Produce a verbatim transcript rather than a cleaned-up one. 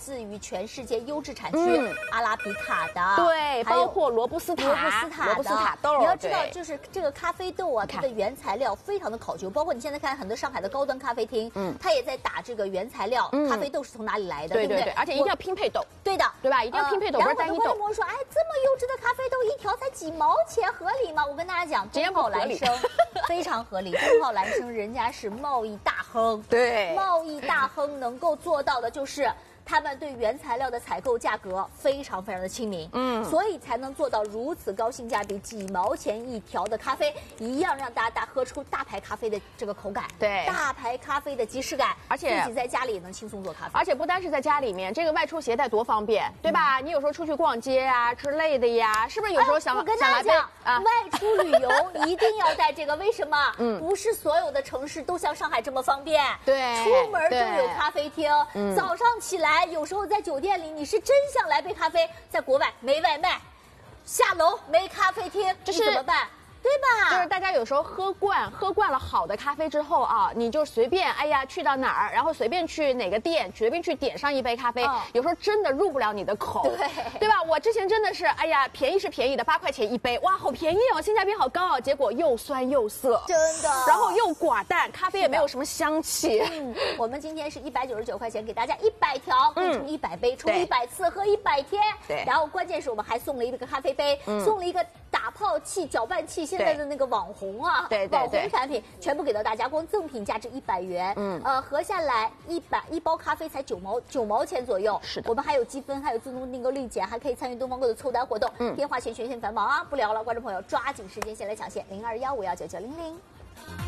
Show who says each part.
Speaker 1: 自于全世界优质产区、
Speaker 2: 嗯、
Speaker 1: 阿拉比卡的，
Speaker 2: 对，包括罗布斯塔、
Speaker 1: 罗布斯塔、
Speaker 2: 罗布斯塔豆。
Speaker 1: 你要知道，就是这个咖啡豆啊，它的原材料非常的考究，包括你现在看很多上海的高端咖啡厅，嗯，它也在打这个原材料，嗯、咖啡豆是从哪里来的，
Speaker 2: 对
Speaker 1: 对不对？
Speaker 2: 对，而且一定要拼配豆，
Speaker 1: 对的，
Speaker 2: 对吧？一定要拼配豆，不是单一豆。
Speaker 1: 然后很多观众说，哎，这么优质的咖啡豆一条才几毛钱，合理吗？我跟大家讲，中浩蓝生非常合理。中浩蓝生人家是贸易大亨，
Speaker 2: 对，
Speaker 1: 贸易大亨能够做到的就是。他们对原材料的采购价格非常非常的亲民，嗯，所以才能做到如此高性价比，几毛钱一条的咖啡，一样让大家大喝出大牌咖啡的这个口感，
Speaker 2: 对，
Speaker 1: 大牌咖啡的即视感，
Speaker 2: 而且
Speaker 1: 自己在家里也能轻松做咖啡，
Speaker 2: 而且不单是在家里面，这个外出携带多方便，对吧？嗯、你有时候出去逛街啊之类的呀，是不是有时候想、
Speaker 1: 啊、我跟大家讲啊，外出旅游一定要带这个，为什么？嗯，不是所有的城市都像上海这么方便，
Speaker 2: 对，
Speaker 1: 出门就有咖啡厅，嗯、早上起来。有时候在酒店里，你是真想来杯咖啡，在国外没外卖，下楼没咖啡厅，这是怎么办？对吧？
Speaker 2: 就是大家有时候喝惯喝惯了好的咖啡之后啊，你就随便哎呀去到哪儿，然后随便去哪个店，随便去点上一杯咖啡，哦、有时候真的入不了你的口，
Speaker 1: 对
Speaker 2: 对吧？我之前真的是哎呀，便宜是便宜的，八块钱一杯，哇，好便宜哦，性价比好高哦，结果又酸又涩，
Speaker 1: 真的，
Speaker 2: 然后又寡淡，咖啡也没有什么香气。
Speaker 1: 嗯，我们今天是一百九十九块钱给大家一百条，可以冲一百杯，冲一百次，喝一百天。
Speaker 2: 对，
Speaker 1: 然后关键是我们还送了一个咖啡杯，嗯、送了一个打泡器、搅拌器，现在的那个网红啊，
Speaker 2: 对对对，
Speaker 1: 网红产品全部给到大家，光赠品价值一百元，嗯，呃，合下来一百一包咖啡才九毛九毛钱左右。
Speaker 2: 是的，
Speaker 1: 我们还有积分，还有自动订购立减，还可以参与东方购的凑单活动。嗯，电话前权限繁忙啊，不聊了，观众朋友抓紧时间先来抢线零二幺五幺九九零零。